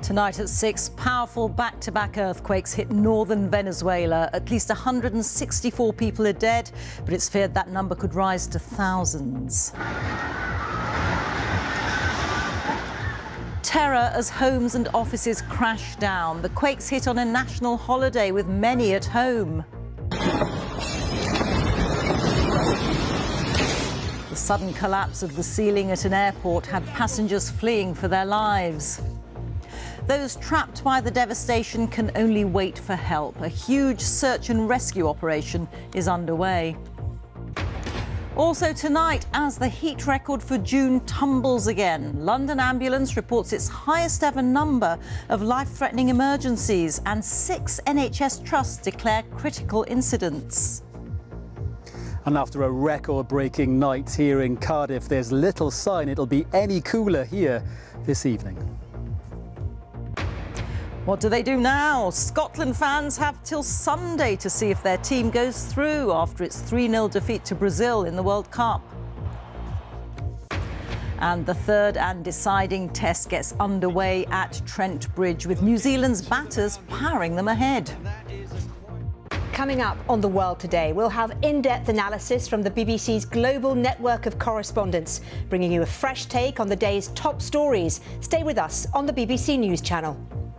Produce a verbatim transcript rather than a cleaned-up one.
Tonight at six, powerful back-to-back earthquakes hit northern Venezuela. At least one hundred sixty-four people are dead, but it's feared that number could rise to thousands. Terror as homes and offices crash down. The quakes hit on a national holiday with many at home. The sudden collapse of the ceiling at an airport had passengers fleeing for their lives. Those trapped by the devastation can only wait for help. A huge search and rescue operation is underway. Also tonight, as the heat record for June tumbles again, London Ambulance reports its highest ever number of life-threatening emergencies, and six N H S trusts declare critical incidents. And after a record-breaking night here in Cardiff, there's little sign it'll be any cooler here this evening. What do they do now? Scotland fans have till Sunday to see if their team goes through after its three nil defeat to Brazil in the World Cup. And the third and deciding test gets underway at Trent Bridge, with New Zealand's batters powering them ahead. Coming up on The World Today, we'll have in-depth analysis from the B B C's global network of correspondents, bringing you a fresh take on the day's top stories. Stay with us on the B B C News Channel.